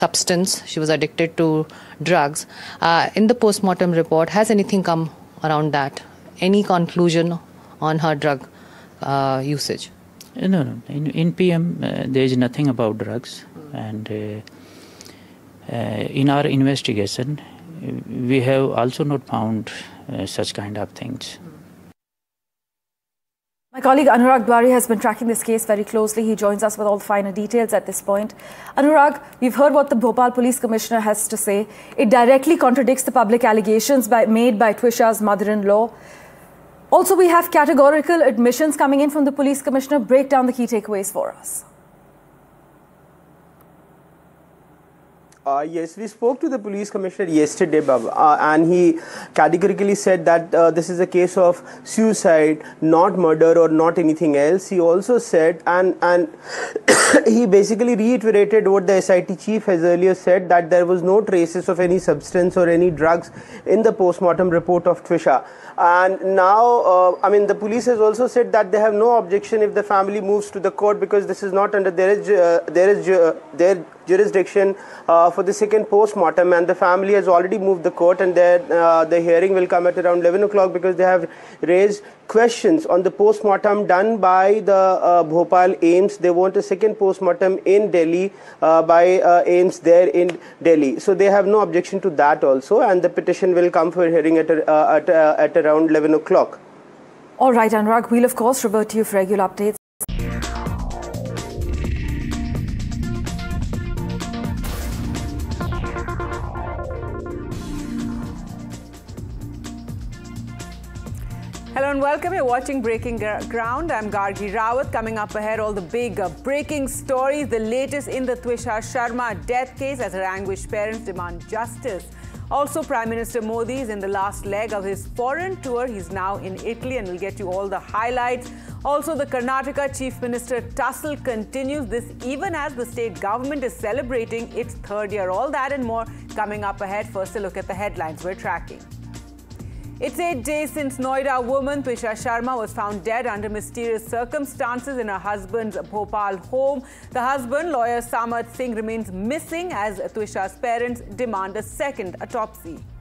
substance. She was addicted to drugs. In the post-mortem report, has anything come around that? Any conclusion on her drug usage? No. In PM, there is nothing about drugs. And in our investigation, we have also not found such kind of things. My colleague Anurag Dwari has been tracking this case very closely. He joins us with all the finer details at this point. Anurag, we've heard what the Bhopal Police Commissioner has to say. It directly contradicts the public allegations made by Twisha's mother-in-law. Also, we have categorical admissions coming in from the Police Commissioner. Break down the key takeaways for us. Yes, we spoke to the police commissioner yesterday, and he categorically said that this is a case of suicide, not murder or not anything else. He also said, and he basically reiterated what the SIT chief has earlier said, that there was no traces of any substance or any drugs in the postmortem report of Twisha. And now, the police has also said that they have no objection if the family moves to the court, because this is not under their jurisdiction for the second post-mortem, and the family has already moved the court, and the hearing will come at around 11 o'clock because they have raised questions on the post-mortem done by the Bhopal AIIMS. They want a second post-mortem in Delhi by AIIMS there in Delhi. So they have no objection to that also, and the petition will come for hearing at around 11 o'clock. All right, Anurag, we'll of course revert to you for regular updates. Hello and welcome. You're watching Breaking Ground. I'm Gargi Rawat. Coming up ahead, all the big breaking stories, the latest in the Twisha Sharma death case as her anguished parents demand justice. Also, Prime Minister Modi is in the last leg of his foreign tour. He's now in Italy, and we'll get you all the highlights. Also, the Karnataka Chief Minister tussle continues, this even as the state government is celebrating its third year. All that and more coming up ahead. First, a look at the headlines we're tracking. It's 8 days since Noida woman Twisha Sharma was found dead under mysterious circumstances in her husband's Bhopal home. The husband, lawyer Samarth Singh, remains missing as Twisha's parents demand a second autopsy.